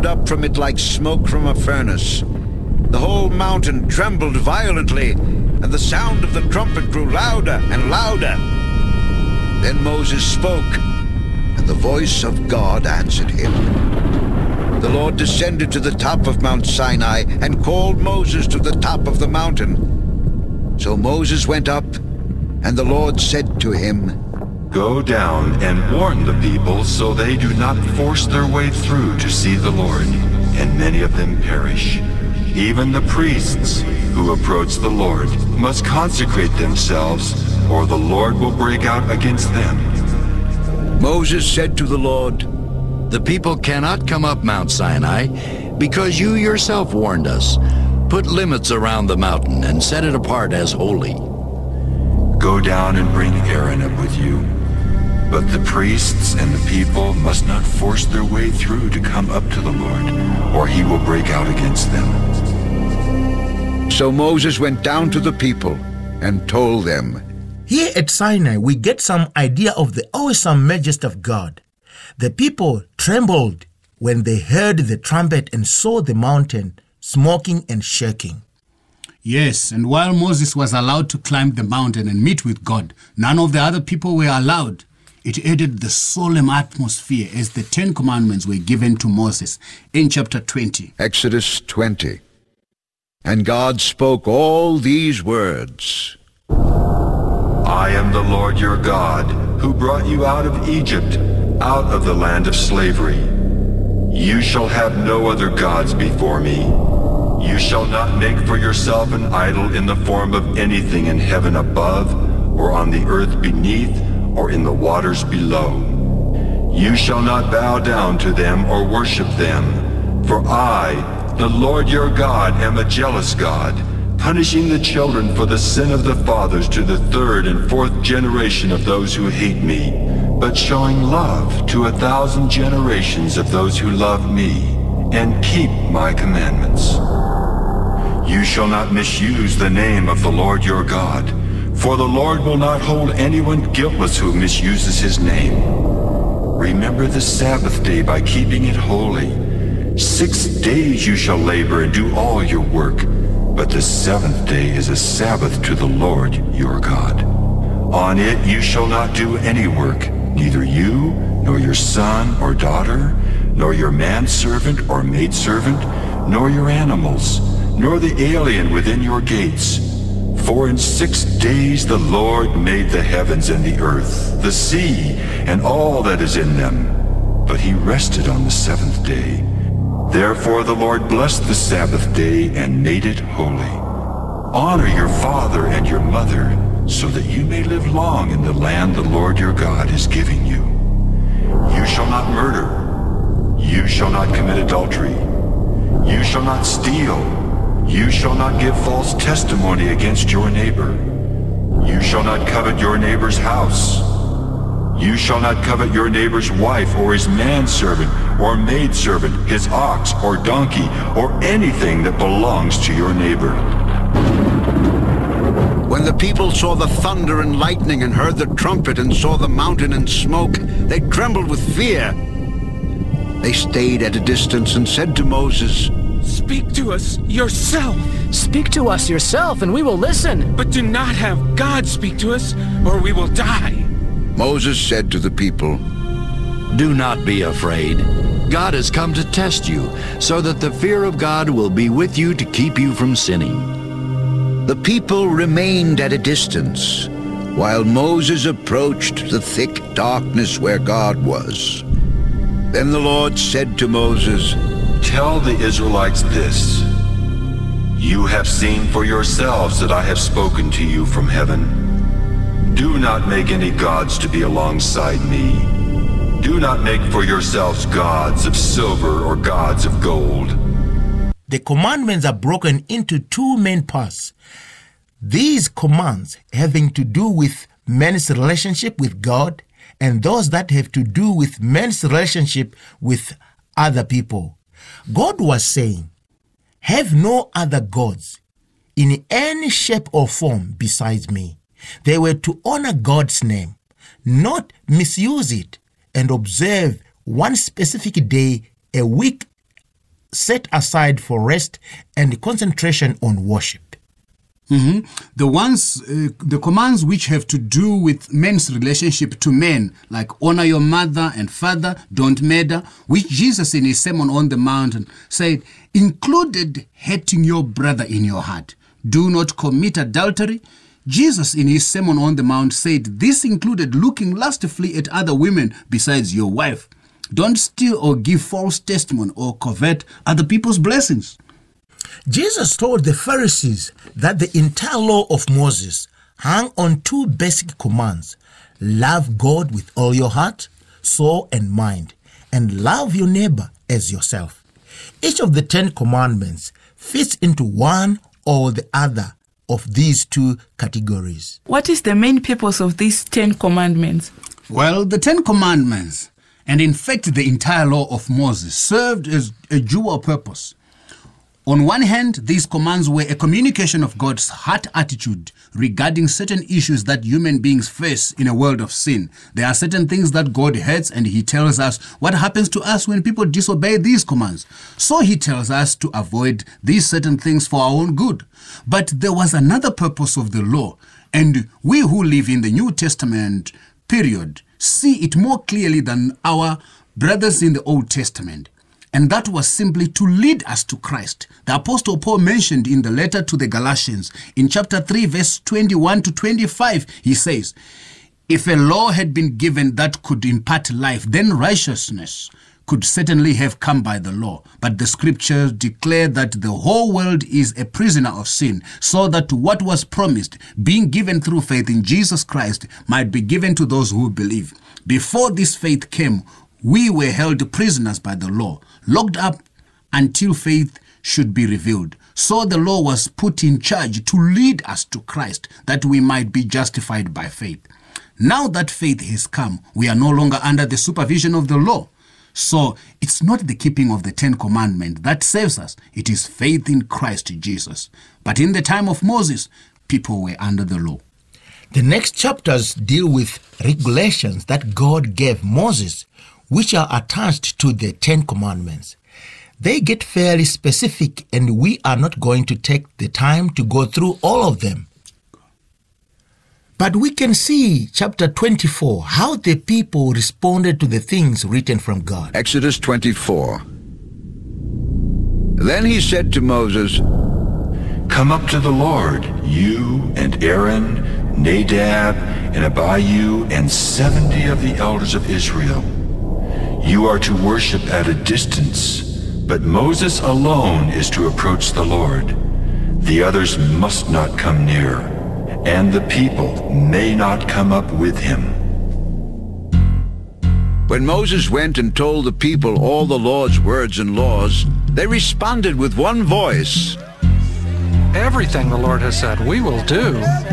went up from it like smoke from a furnace. The whole mountain trembled violently, and the sound of the trumpet grew louder and louder. Then Moses spoke, and the voice of God answered him. The Lord descended to the top of Mount Sinai and called Moses to the top of the mountain. So Moses went up, and the Lord said to him, Go down and warn the people so they do not force their way through to see the Lord, and many of them perish. Even the priests who approach the Lord must consecrate themselves, or the Lord will break out against them. Moses said to the Lord, The people cannot come up Mount Sinai because you yourself warned us. Put limits around the mountain and set it apart as holy. Go down and bring Aaron up with you. But the priests and the people must not force their way through to come up to the Lord, or he will break out against them. So Moses went down to the people and told them, Here at Sinai, we get some idea of the awesome majesty of God. The people trembled when they heard the trumpet and saw the mountain smoking and shaking. Yes, and while Moses was allowed to climb the mountain and meet with God, none of the other people were allowed. It added the solemn atmosphere as the 10 Commandments were given to Moses in chapter 20. Exodus 20. And God spoke all these words. I am the Lord your God, who brought you out of Egypt, out of the land of slavery. You shall have no other gods before me. You shall not make for yourself an idol in the form of anything in heaven above, or on the earth beneath, or in the waters below. You shall not bow down to them or worship them, for I, the Lord your God, am a jealous God, punishing the children for the sin of the fathers to the 3rd and 4th generation of those who hate me, but showing love to 1,000 generations of those who love me and keep my commandments. You shall not misuse the name of the Lord your God, for the Lord will not hold anyone guiltless who misuses his name. Remember the Sabbath day by keeping it holy. 6 days you shall labor and do all your work, but the 7th day is a Sabbath to the Lord your God. On it you shall not do any work, neither you, nor your son or daughter, nor your manservant or maidservant, nor your animals, nor the alien within your gates. For in 6 days the Lord made the heavens and the earth, the sea, and all that is in them. But he rested on the 7th day. Therefore the Lord blessed the Sabbath day and made it holy. Honor your father and your mother, so that you may live long in the land the Lord your God is giving you. You shall not murder. You shall not commit adultery. You shall not steal. You shall not give false testimony against your neighbor. You shall not covet your neighbor's house. You shall not covet your neighbor's wife or his manservant or maidservant, his ox or donkey, or anything that belongs to your neighbor. When the people saw the thunder and lightning and heard the trumpet and saw the mountain in smoke, they trembled with fear. They stayed at a distance and said to Moses, Speak to us yourself. Speak to us yourself, and we will listen. But do not have God speak to us, or we will die. Moses said to the people, Do not be afraid. God has come to test you, so that the fear of God will be with you to keep you from sinning. The people remained at a distance, while Moses approached the thick darkness where God was. Then the Lord said to Moses, Tell the Israelites this. You have seen for yourselves that I have spoken to you from heaven. Do not make any gods to be alongside me. Do not make for yourselves gods of silver or gods of gold. The commandments are broken into 2 main parts. These commands having to do with man's relationship with God, and those that have to do with man's relationship with other people. God was saying, have no other gods in any shape or form besides me. They were to honor God's name, not misuse it, and observe one specific day a week set aside for rest and concentration on worship. The commands which have to do with men's relationship to men, like honor your mother and father, don't murder, which Jesus in his Sermon on the Mount said, included hating your brother in your heart. Do not commit adultery. Jesus in his Sermon on the Mount said this included looking lustfully at other women besides your wife. Don't steal or give false testimony or covet other people's blessings. Jesus told the Pharisees that the entire law of Moses hung on two basic commands: love God with all your heart, soul, and mind, and love your neighbor as yourself. Each of the 10 commandments fits into one or the other of these two categories. What is the main purpose of these 10 commandments? Well, the 10 commandments, and in fact the entire law of Moses, served as a dual purpose. On one hand, these commands were a communication of God's heart attitude regarding certain issues that human beings face in a world of sin. There are certain things that God hates, and he tells us what happens to us when people disobey these commands. So he tells us to avoid these certain things for our own good. But there was another purpose of the law, and we who live in the New Testament period see it more clearly than our brothers in the Old Testament. And that was simply to lead us to Christ. The Apostle Paul mentioned in the letter to the Galatians, in chapter 3, verse 21 to 25, he says, if a law had been given that could impart life, then righteousness could certainly have come by the law. But the scriptures declare that the whole world is a prisoner of sin, so that what was promised, being given through faith in Jesus Christ, might be given to those who believe. Before this faith came, we were held prisoners by the law, locked up until faith should be revealed. So the law was put in charge to lead us to Christ, that we might be justified by faith. Now that faith has come, we are no longer under the supervision of the law. So it's not the keeping of the 10 commandments that saves us. It is faith in Christ Jesus. But in the time of Moses, people were under the law. The next chapters deal with regulations that God gave Moses, which are attached to the 10 commandments. They get fairly specific, and we are not going to take the time to go through all of them. But we can see chapter 24, how the people responded to the things written from God. Exodus 24. Then he said to Moses, Come up to the Lord, you and Aaron, Nadab, and Abihu, and 70 of the elders of Israel. You are to worship at a distance, but Moses alone is to approach the Lord. The others must not come near, and the people may not come up with him. When Moses went and told the people all the Lord's words and laws, they responded with one voice. Everything the Lord has said, we will do.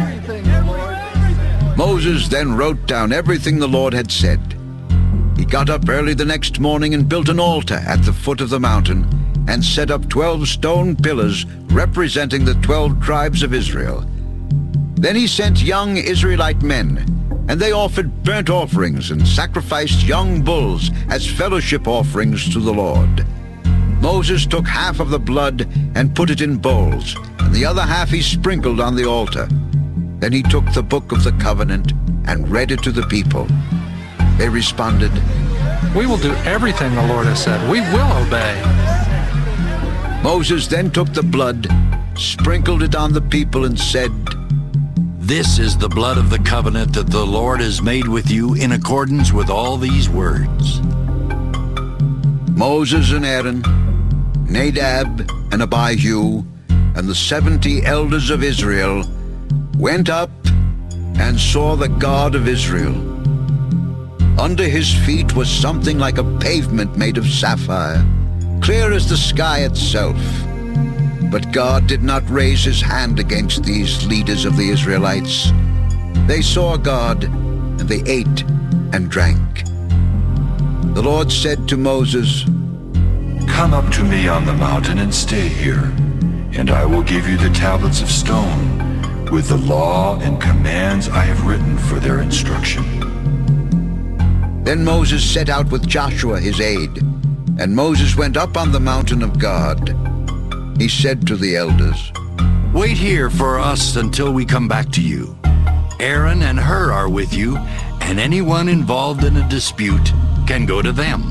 Moses then wrote down everything the Lord had said. He got up early the next morning and built an altar at the foot of the mountain and set up 12 stone pillars representing the 12 tribes of Israel. Then he sent young Israelite men, and they offered burnt offerings and sacrificed young bulls as fellowship offerings to the Lord. Moses took half of the blood and put it in bowls, and the other half he sprinkled on the altar. Then he took the book of the covenant and read it to the people. They responded, We will do everything the Lord has said. We will obey. Moses then took the blood, sprinkled it on the people, and said, This is the blood of the covenant that the Lord has made with you in accordance with all these words. Moses and Aaron, Nadab and Abihu, and the 70 elders of Israel went up and saw the God of Israel. Under his feet was something like a pavement made of sapphire, clear as the sky itself. But God did not raise his hand against these leaders of the Israelites. They saw God, and they ate and drank. The Lord said to Moses, Come up to me on the mountain and stay here, and I will give you the tablets of stone with the law and commands I have written for their instruction. Then Moses set out with Joshua his aide. And Moses went up on the mountain of God. He said to the elders, Wait here for us until we come back to you. Aaron and Hur are with you, and anyone involved in a dispute can go to them.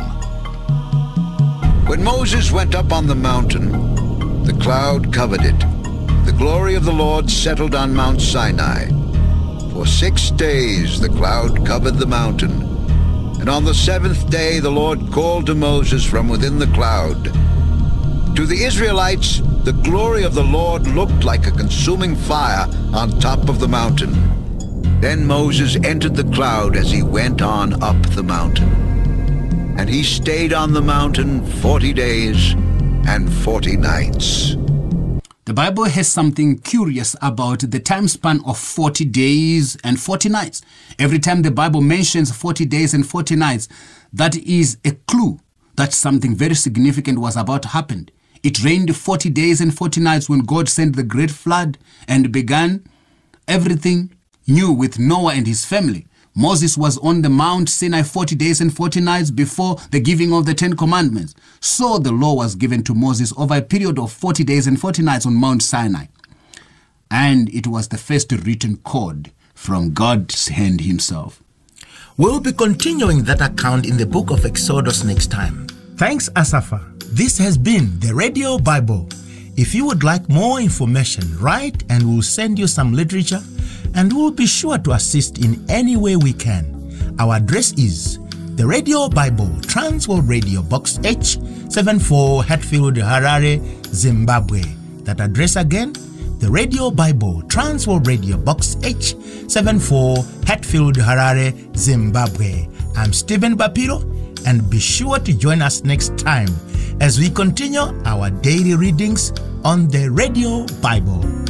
When Moses went up on the mountain, the cloud covered it. The glory of the Lord settled on Mount Sinai. For 6 days the cloud covered the mountain. And on the 7th day the Lord called to Moses from within the cloud. To the Israelites, the glory of the Lord looked like a consuming fire on top of the mountain. Then Moses entered the cloud as he went on up the mountain. And he stayed on the mountain 40 days and 40 nights. The Bible has something curious about the time span of 40 days and 40 nights. Every time the Bible mentions 40 days and 40 nights, that is a clue that something very significant was about to happen. It rained 40 days and 40 nights when God sent the great flood and began everything new with Noah and his family. Moses was on the Mount Sinai 40 days and 40 nights before the giving of the 10 Commandments. So the law was given to Moses over a period of 40 days and 40 nights on Mount Sinai. And it was the first written code from God's hand himself. We'll be continuing that account in the book of Exodus next time. Thanks, Asafa. This has been the Radio Bible. If you would like more information, write and we'll send you some literature, and we'll be sure to assist in any way we can. Our address is the Radio Bible, Transworld Radio, Box H74, Hatfield, Harare, Zimbabwe. That address again, the Radio Bible, Transworld Radio, Box H74, Hatfield, Harare, Zimbabwe. I'm Stephen Bapiro, and be sure to join us next time as we continue our daily readings on the Radio Bible.